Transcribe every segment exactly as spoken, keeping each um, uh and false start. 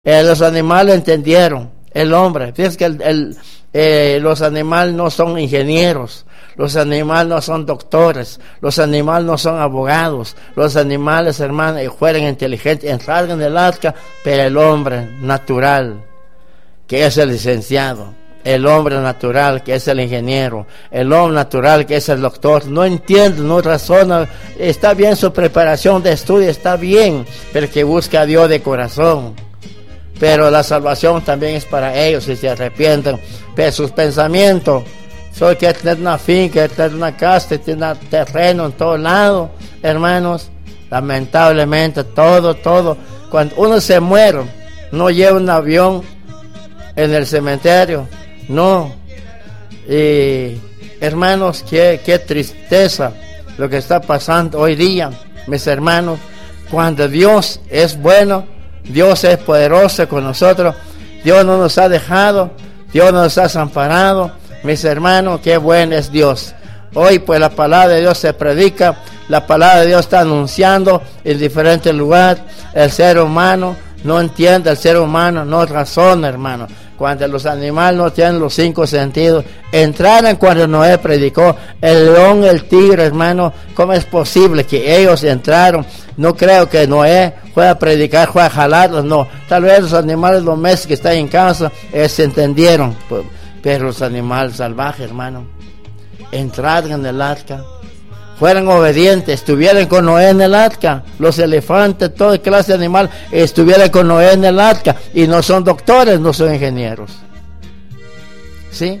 Eh, los animales entendieron, el hombre. Fíjense que el, el, eh, los animales no son ingenieros, los animales no son doctores, los animales no son abogados, los animales, hermanos, fueron inteligentes, entraron en el arca, pero el hombre natural, que es el licenciado, el hombre natural, que es el ingeniero, el hombre natural, que es el doctor, no entiende, no razona, está bien su preparación de estudio, está bien, pero que busca a Dios de corazón. Pero la salvación también es para ellos si se arrepienten. Pero sus pensamientos, soy que tener una finca, tener una casa, tener un terreno en todo lado, hermanos, lamentablemente todo, todo, cuando uno se muere, no lleva un avión en el cementerio, no. Y hermanos, qué, qué tristeza lo que está pasando hoy día, mis hermanos, cuando Dios es bueno, Dios es poderoso con nosotros, Dios no nos ha dejado, Dios no nos ha desamparado, mis hermanos, qué bueno es Dios. Hoy pues la palabra de Dios se predica, la palabra de Dios está anunciando en diferentes lugares, el ser humano no entiende, el ser humano no razona, hermano. Cuando los animales no tienen los cinco sentidos, entraron cuando Noé predicó, el león, el tigre, hermano, ¿cómo es posible que ellos entraron? No creo que Noé fue a predicar, fue a jalarlos, no. Tal vez los animales domésticos que están en casa, ellos se entendieron, pero los animales salvajes, hermano, entraron en el arca, fueron obedientes, estuvieron con Noé en el arca, los elefantes, toda clase de animal, estuvieron con Noé en el arca, y no son doctores, no son ingenieros. ¿Sí?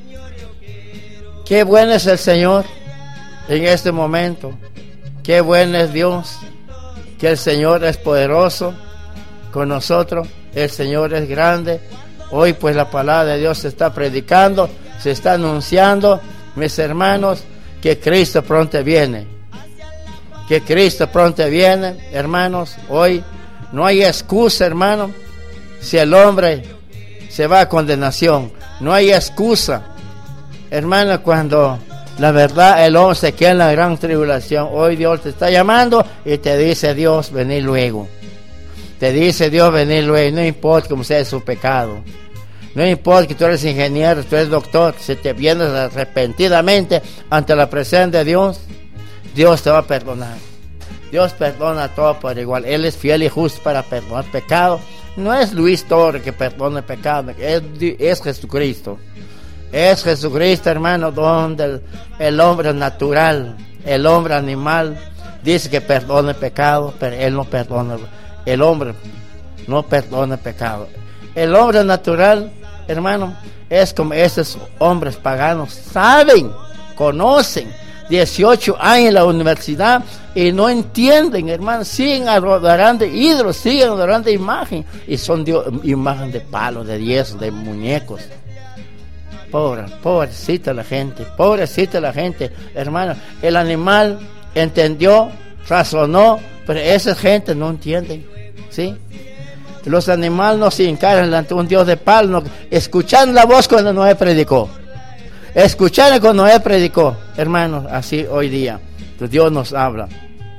Qué bueno es el Señor en este momento, qué bueno es Dios, que el Señor es poderoso con nosotros, el Señor es grande. Hoy pues la palabra de Dios se está predicando, se está anunciando, mis hermanos, que Cristo pronto viene, que Cristo pronto viene, hermanos. Hoy no hay excusa, hermano, si el hombre se va a condenación, no hay excusa, hermano, cuando la verdad el hombre se queda en la gran tribulación. Hoy Dios te está llamando y te dice Dios, venid luego, te dice Dios, venid luego, no importa cómo sea su pecado. No importa que tú eres ingeniero, tú eres doctor, si te vienes arrepentidamente ante la presencia de Dios, Dios te va a perdonar. Dios perdona todo por igual. Él es fiel y justo para perdonar pecado. No es Luis Torres que perdona pecado, es, es Jesucristo. Es Jesucristo, hermano, donde el, el hombre natural, el hombre animal, dice que perdona el pecado, pero Él no perdona. El hombre no perdona pecado. El hombre natural, hermano, es como esos hombres paganos, saben, conocen, dieciocho años en la universidad y no entienden, hermano, siguen adorando ídolos, siguen adorando imagen, y son Dios, imagen de palos, de yesos, de muñecos. Pobre, pobrecita la gente, pobrecita la gente, hermano. El animal entendió, razonó, pero esa gente no entiende, ¿sí? Los animales no se encaran ante un Dios de palo, no, escuchando la voz cuando Noé predicó, escuchando cuando Noé predicó, hermanos, así hoy día, Dios nos habla.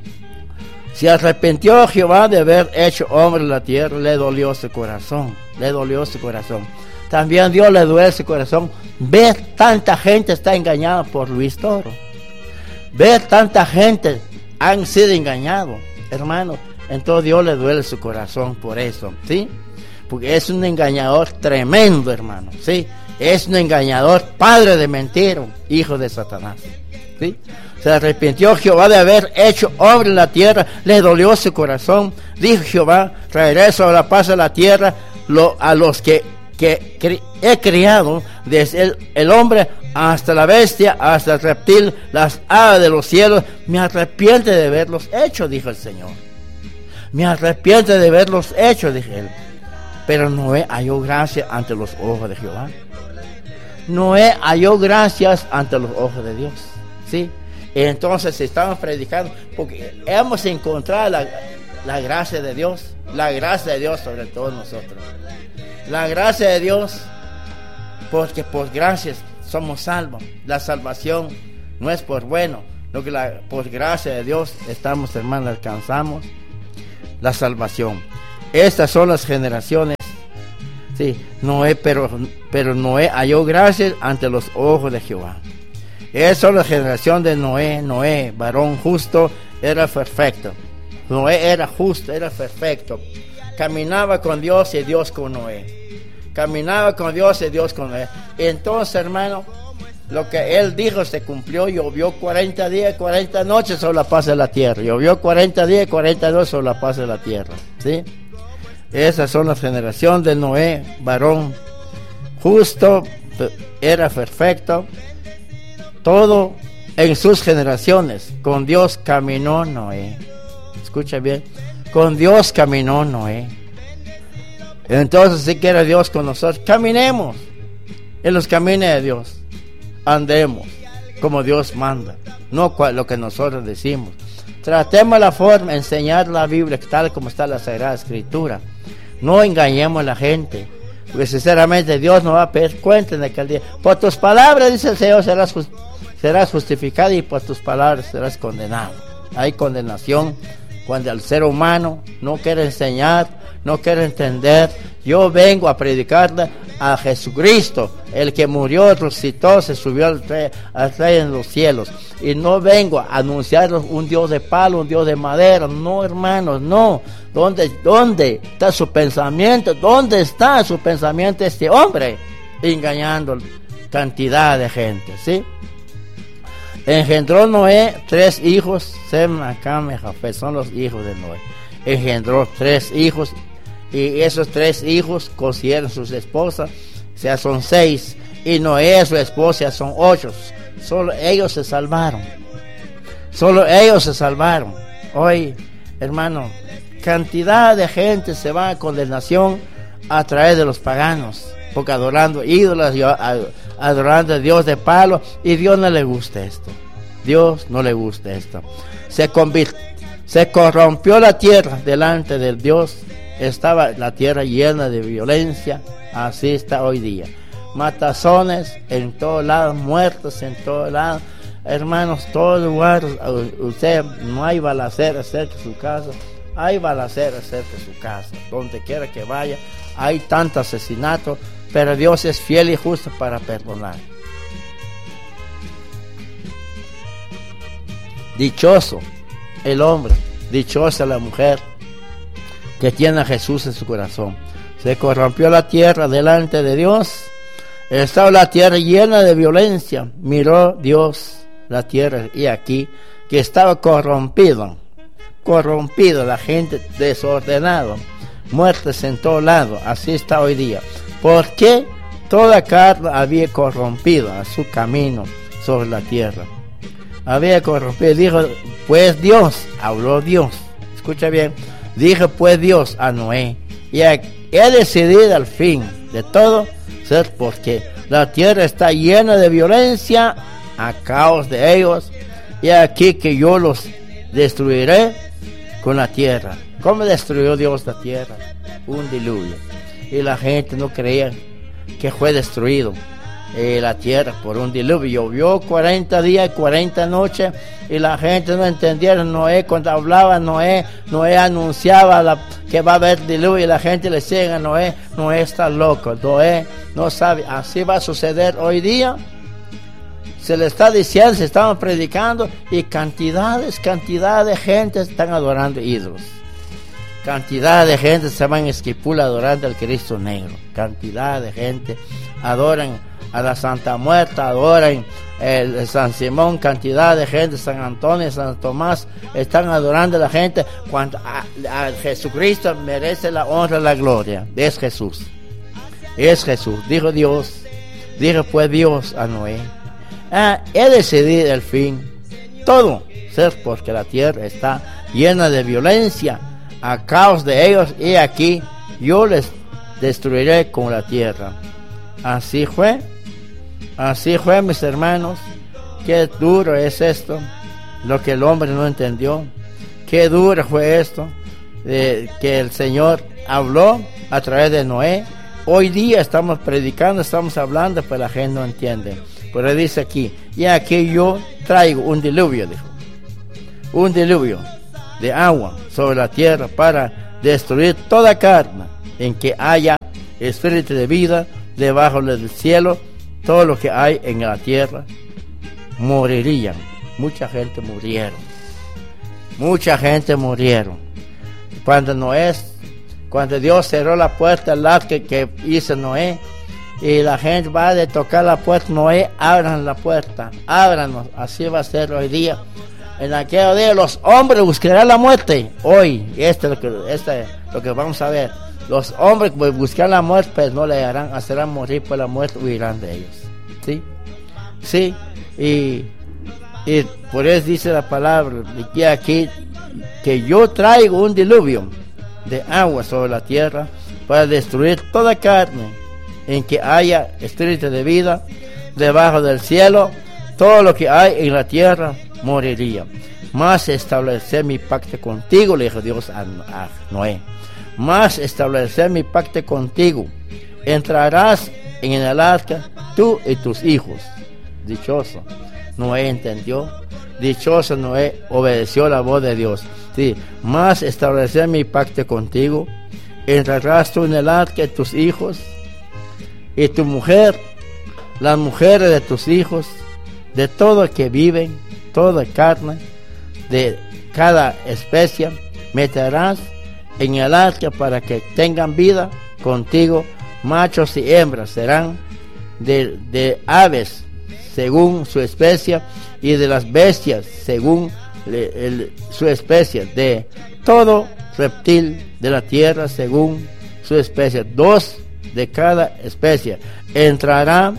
Se arrepintió Jehová de haber hecho hombre en la tierra, le dolió su corazón, le dolió su corazón. También Dios le duele su corazón ver tanta gente está engañada por Luis Toro, ver tanta gente han sido engañados, hermanos. Entonces Dios le duele su corazón por eso, ¿sí? Porque es un engañador tremendo, hermano, ¿sí? Es un engañador, padre de mentira, hijo de Satanás, ¿sí? Se arrepintió Jehová de haber hecho hombre en la tierra, le dolió su corazón. Dijo Jehová, traeré sobre la paz de la tierra lo, a los que, que cri, he criado, desde el, el hombre hasta la bestia, hasta el reptil, las aves de los cielos. Me arrepiento de haberlos hecho, dijo el Señor. Me arrepiento de haberlos hecho, dije él. Pero Noé halló gracia ante los ojos de Jehová. Noé halló gracias ante los ojos de Dios, ¿sí? Y entonces estamos predicando porque hemos encontrado la, la gracia de Dios, la gracia de Dios sobre todos nosotros. La gracia de Dios, porque por gracias somos salvos. La salvación no es por bueno, lo que la, por gracia de Dios estamos, hermanos, alcanzamos la salvación. Estas son las generaciones. Sí, Noé, pero, pero Noé halló gracia ante los ojos de Jehová. Esa es la generación de Noé. Noé, varón justo, era perfecto. Noé era justo, era perfecto. Caminaba con Dios y Dios con Noé. Caminaba con Dios y Dios con Noé. Entonces, hermano, lo que él dijo se cumplió. Llovió cuarenta días, cuarenta noches sobre la faz de la tierra. Llovió cuarenta días, cuarenta noches sobre la faz de la tierra. ¿Sí? Esas son las generaciones de Noé, varón justo, era perfecto. Todo en sus generaciones. Con Dios caminó Noé. Escucha bien. Con Dios caminó Noé. Entonces, si quiere Dios con nosotros, caminemos en los caminos de Dios. Andemos como Dios manda, no lo que nosotros decimos. Tratemos la forma de enseñar la Biblia tal como está la Sagrada Escritura. No engañemos a la gente, porque sinceramente Dios nos va a pedir cuenta en aquel día. Por tus palabras, dice el Señor, serás, just, serás justificado, y por tus palabras serás condenado. Hay condenación cuando el ser humano no quiere enseñar, no quiere entender. Yo vengo a predicarle a Jesucristo, el que murió, resucitó, se subió al rey, al rey en los cielos. Y no vengo a anunciarles un Dios de palo, un Dios de madera. No, hermanos, no. ¿Dónde, dónde está su pensamiento? ¿Dónde está su pensamiento este hombre? Engañando cantidad de gente, ¿sí? Engendró Noé tres hijos, Sem, Cam y Jafet, son los hijos de Noé. Engendró tres hijos, y esos tres hijos consiguieron sus esposas, o sea, son seis, y Noé, su esposa, son ocho. Solo ellos se salvaron. Solo ellos se salvaron. Hoy, hermano, cantidad de gente se va a condenación a través de los paganos, porque adorando ídolos, adorando a Dios de palo, y Dios no le gusta esto. Dios no le gusta esto. Se convirtió, se corrompió la tierra delante del Dios. Estaba la tierra llena de violencia. Así está hoy día. Matazones en todos lados, muertos en todos lados. Hermanos, todos lugares, usted no hay balacera cerca de su casa. Hay balacera cerca de su casa. Donde quiera que vaya, hay tanto asesinato. Pero Dios es fiel y justo para perdonar. Dichoso el hombre, dichosa la mujer que tiene a Jesús en su corazón. Se corrompió la tierra delante de Dios. Estaba la tierra llena de violencia. Miró Dios la tierra y aquí que estaba corrompido. Corrompido, la gente desordenado. Muertes en todo lado. Así está hoy día. Porque toda carne había corrompido a su camino sobre la tierra. Había corrompido. Dijo, pues Dios, habló Dios. Escucha bien. Dijo pues Dios a Noé. Y he decidido al fin de todo ser porque la tierra está llena de violencia a causa de ellos. Y aquí que yo los destruiré con la tierra. ¿Cómo destruyó Dios la tierra? Un diluvio. Y la gente no creía que fue destruido eh, la tierra por un diluvio. Llovió cuarenta días y cuarenta noches y la gente no entendía. Noé, cuando hablaba Noé, Noé anunciaba la, que va a haber diluvio, y la gente le sigue a Noé. Noé está loco, Noé no sabe. Así va a suceder hoy día. Se le está diciendo, se estaban predicando, y cantidades, cantidad de gente están adorando ídolos. Cantidad de gente se van a Esquipula adorando al Cristo Negro. Cantidad de gente adoran a la Santa Muerta, adoran el, el San Simón. Cantidad de gente, San Antonio, San Tomás, están adorando a la gente cuando a, a Jesucristo merece la honra y la gloria. Es Jesús. Es Jesús. Dijo Dios. Dijo pues Dios a Noé. Ah, he decidido el fin. Todo ser porque la tierra está llena de violencia a causa de ellos, y aquí yo les destruiré con la tierra. Así fue, así fue, mis hermanos. Qué duro es esto, lo que el hombre no entendió. Qué duro fue esto, de que el Señor habló a través de Noé. Hoy día estamos predicando, estamos hablando, pero la gente no entiende. Pero dice aquí, y aquí yo traigo un diluvio, dijo, un diluvio de agua sobre la tierra para destruir toda carne en que haya espíritu de vida debajo del cielo. Todo lo que hay en la tierra morirían. Mucha gente murieron. Mucha gente murieron. Cuando Noé, cuando Dios cerró la puerta al arca que hizo Noé, y la gente va a tocar la puerta, Noé, abran la puerta, ábranos. Así va a ser hoy día. En aquel día los hombres buscarán la muerte. Hoy, esto es lo que, este es lo que vamos a ver. Los hombres buscarán la muerte, pero no le harán, hacerán morir por la muerte, huirán de ellos. ¿Sí? Sí. Y, y por eso dice la palabra que aquí, que yo traigo un diluvio de agua sobre la tierra para destruir toda carne en que haya espíritu de vida debajo del cielo. Todo lo que hay en la tierra moriría. Mas establecer mi pacto contigo, le dijo Dios a, a Noé. Mas establecer mi pacto contigo. Entrarás en el arca tú y tus hijos. Dichoso Noé entendió. Dichoso Noé obedeció la voz de Dios. Sí. Mas establecer mi pacto contigo. Entrarás tú en el arca y tus hijos y tu mujer, las mujeres de tus hijos, de todo que viven, toda carne, de cada especie, meterás en el arca para que tengan vida contigo. Machos y hembras serán de, de aves según su especie, y de las bestias según le, el, su especie, de todo reptil de la tierra según su especie. Dos de cada especie entrará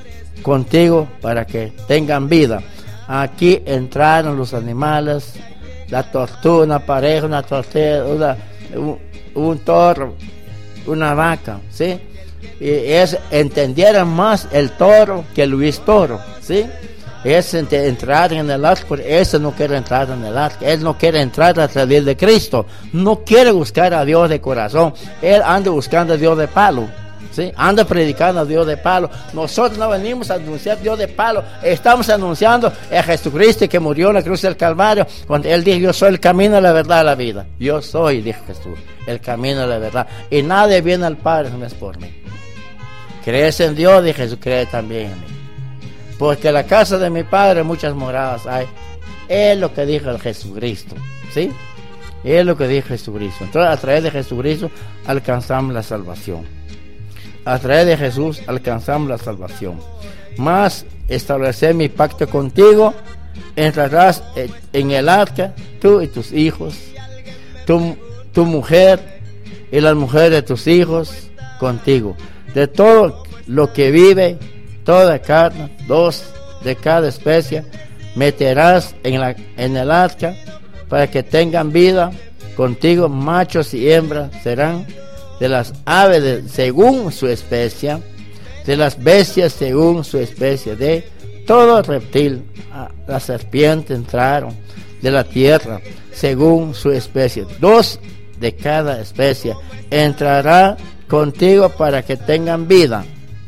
contigo para que tengan vida. Aquí entraron los animales, la tortuga, una pareja, una tortuga, una, un, un toro, una vaca, ¿sí? Y es, entendieron más el toro que Luis Toro, ¿sí? Es entrar en el arca, porque ese no quiere entrar en el arca. Él no quiere entrar a través de Cristo. No quiere buscar a Dios de corazón. Él anda buscando a Dios de palo, ¿sí? Anda predicando a Dios de palo. Nosotros no venimos a anunciar a Dios de palo. Estamos anunciando a Jesucristo que murió en la cruz del Calvario. Cuando Él dijo: yo soy el camino, la verdad, la vida. Yo soy, dijo Jesús, el camino, la verdad. Y nadie viene al Padre si no es por mí. ¿Crees en Dios? Dijo Jesús, cree también en mí. Porque en la casa de mi Padre muchas moradas hay. Es lo que dijo el Jesucristo, ¿sí? Es lo que dijo Jesucristo. Entonces, a través de Jesucristo alcanzamos la salvación. A través de Jesús alcanzamos la salvación. Mas establecer mi pacto contigo, entrarás en el arca, tú y tus hijos, tu, tu mujer y las mujeres de tus hijos contigo. De todo lo que vive, toda carne, dos de cada especie, meterás en, la, en el arca para que tengan vida contigo. Machos y hembras serán de las aves de, según su especie, de las bestias según su especie, de todo reptil. La serpiente entraron de la tierra según su especie. Dos de cada especie entrará contigo para que tengan vida.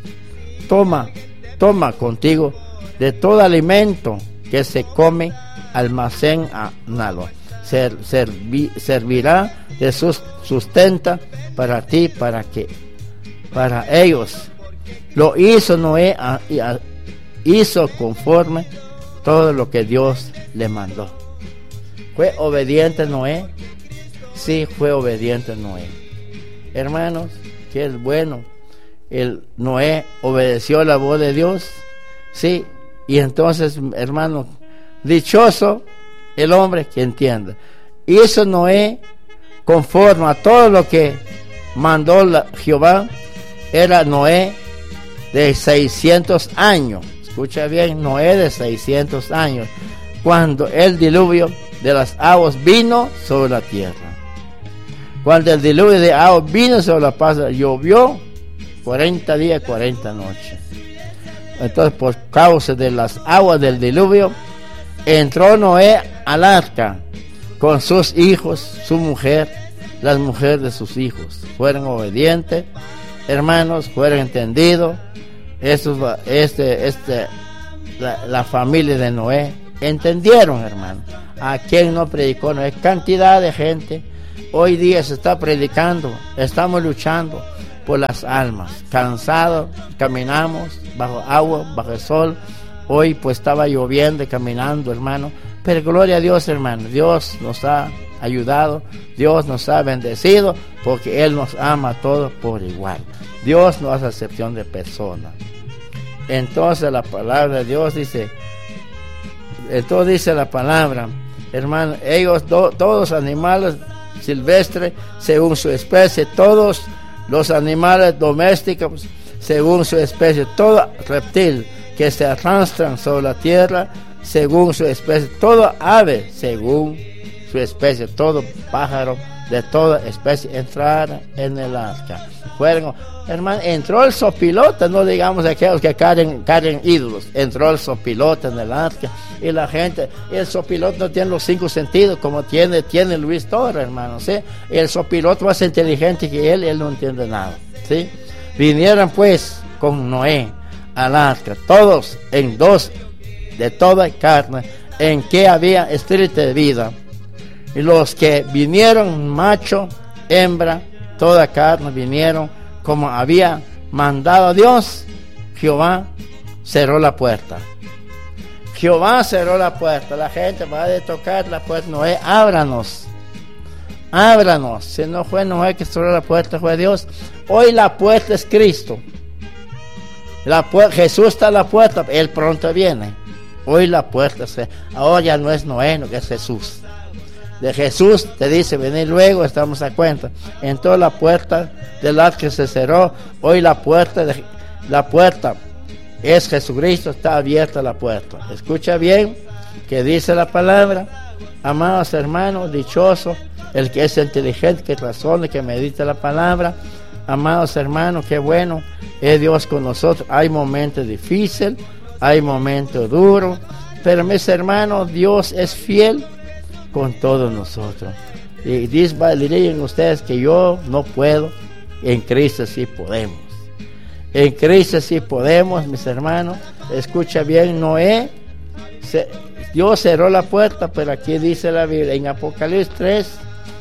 Toma, toma contigo de todo alimento que se come, almacén analo. Ser, servi, servirá de sus sustenta para ti, para que para ellos. Lo hizo Noé, a, a, hizo conforme todo lo que Dios le mandó. ¿Fue obediente Noé? Sí, fue obediente Noé. Hermanos, que es bueno. El Noé obedeció la voz de Dios, sí, y entonces, hermano, dichoso el hombre que entienda. Hizo Noé conforme a todo lo que mandó la, Jehová. Era Noé de seiscientos años. Escucha bien, Noé de seiscientos años, cuando el diluvio de las aguas vino sobre la tierra. Cuando el diluvio de aguas vino sobre la tierra, llovió cuarenta días, cuarenta noches. Entonces, por causa de las aguas del diluvio, entró Noé al arca con sus hijos, su mujer, las mujeres de sus hijos. Fueron obedientes, hermanos, fueron entendidos. Estos, este, este, la, la familia de Noé entendieron, hermanos. A quien no predicó Noé, cantidad de gente hoy día se está predicando, estamos luchando por las almas, cansados, caminamos bajo agua, bajo el sol. Hoy pues estaba lloviendo y caminando, hermano, pero gloria a Dios, hermano, Dios nos ha ayudado, Dios nos ha bendecido, porque Él nos ama a todos por igual. Dios no hace excepción de personas. Entonces la palabra de Dios dice, entonces dice la palabra, hermano, ellos do, todos animales silvestres según su especie, todos los animales domésticos según su especie, todo reptil que se arrastran sobre la tierra según su especie, todo ave según su especie, todo pájaro de toda especie entrar en el arca. Fueron, hermano, entró el sopilote, no digamos aquellos que caen, caen ídolos, entró el sopilote en el arca, y la gente, el sopilote no tiene los cinco sentidos como tiene, tiene Luis Torres, hermano, ¿sí? El sopilote más inteligente que él, él no entiende nada, ¿sí? Vinieron pues con Noé al arca, todos en dos de toda carne, en que había espíritu de vida, y los que vinieron, macho, hembra, toda carne, vinieron como había mandado Dios. Jehová cerró la puerta. Jehová cerró la puerta. La gente va a tocar la puerta. Noé, ábranos. Ábranos. Si no fue Noé que cerró la puerta, fue Dios. Hoy la puerta es Cristo. La pu- Jesús está a la puerta. Él pronto viene. Hoy la puerta es. Ahora ya no es Noé, no, que es Jesús. De Jesús te dice venir luego, estamos a cuenta. Entonces la puerta del arca se cerró. Hoy la puerta de, la puerta es Jesucristo, está abierta la puerta. Escucha bien que dice la palabra. Amados hermanos, dichoso el que es inteligente, que razone, que medita la palabra. Amados hermanos, qué bueno es Dios con nosotros. Hay momentos difíciles, hay momentos duros, pero mis hermanos, Dios es fiel con todos nosotros. Y dirían ustedes que yo no puedo, en Cristo sí podemos. En Cristo sí podemos, mis hermanos. Escucha bien, Noé, se, Dios cerró la puerta, pero aquí dice la Biblia, en Apocalipsis tres,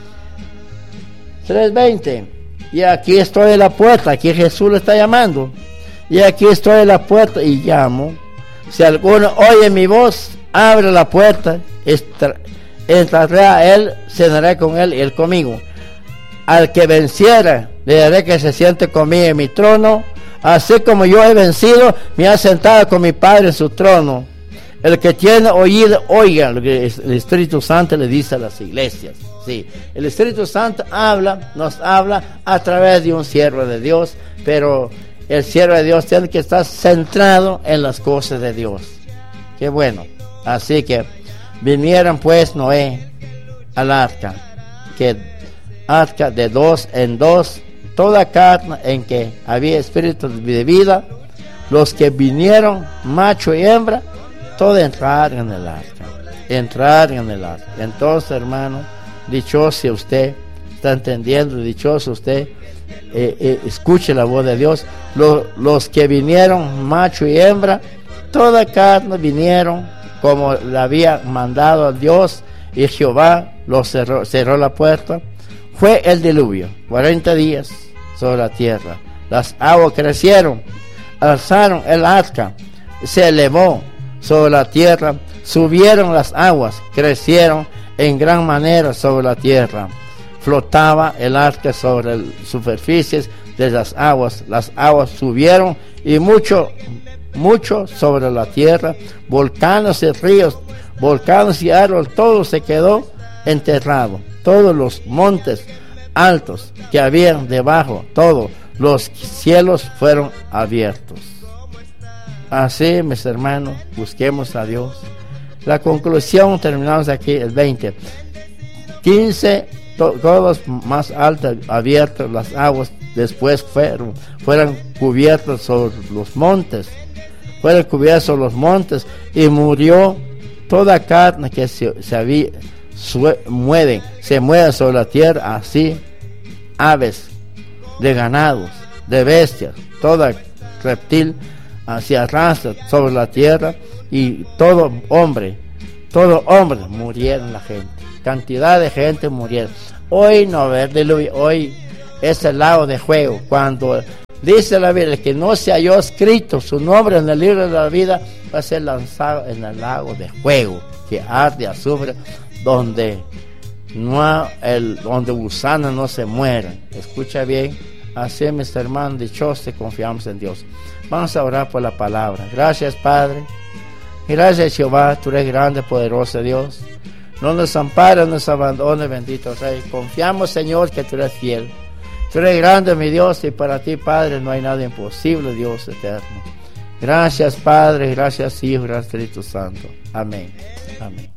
tres veinte, y aquí estoy en la puerta, aquí Jesús le está llamando, y aquí estoy en la puerta y llamo. Si alguno oye mi voz, abre la puerta, estra, entraré a él, cenaré con él y él conmigo. Al que venciera, le daré que se siente conmigo en mi trono, así como yo he vencido, me ha sentado con mi Padre en su trono. El que tiene oído, oiga lo que el Espíritu Santo le dice a las iglesias. Sí, el Espíritu Santo habla, nos habla a través de un siervo de Dios, pero el siervo de Dios tiene que estar centrado en las cosas de Dios. Qué bueno. Así que vinieron pues Noé al arca, que arca de dos en dos, toda carne en que había espíritu de vida, los que vinieron, macho y hembra, todo entrar en el arca, entrar en el arca. Entonces, hermano, dichoso usted, está entendiendo, dichoso usted, eh, eh, escuche la voz de Dios. Los, los que vinieron, macho y hembra, toda carne vinieron como le había mandado a Dios, y Jehová los cerró, cerró la puerta. Fue el diluvio, cuarenta días sobre la tierra. Las aguas crecieron, alzaron el arca, se elevó sobre la tierra, subieron las aguas, crecieron en gran manera sobre la tierra. Flotaba el arca sobre las superficies de las aguas, las aguas subieron y mucho, mucho sobre la tierra, volcanes y ríos, volcanes y árboles, todo se quedó enterrado, todos los montes altos que habían debajo, todos los cielos fueron abiertos. Así, mis hermanos, busquemos a Dios. La conclusión, terminamos aquí el veinte. quince, to, todos más altos, abiertos las aguas, después fueron, fueron cubiertos sobre los montes, fueron cubiertos sobre los montes, y murió toda carne que se, se había, sue, mueve, se mueve sobre la tierra, así, aves, de ganados, de bestias, toda reptil, se arrastra sobre la tierra, y todo hombre, todo hombre murieron la gente, cantidad de gente murieron. Hoy no va a haber diluvio, hoy es el lago de fuego. Cuando dice la Biblia que no se halló escrito su nombre en el libro de la vida, va a ser lanzado en el lago de fuego, que arde azufre, donde no el, donde gusanos no se mueren. Escucha bien, así mis hermanos dichosos, confiamos en Dios. Vamos a orar por la palabra. Gracias, Padre. Gracias, Jehová, tú eres grande, poderoso Dios. No nos ampares, no nos abandones, bendito Rey. Confiamos, Señor, que tú eres fiel. Tú eres grande, mi Dios, y para ti, Padre, no hay nada imposible, Dios eterno. Gracias, Padre, gracias, Hijo, gracias, Espíritu Santo. Amén. Amén.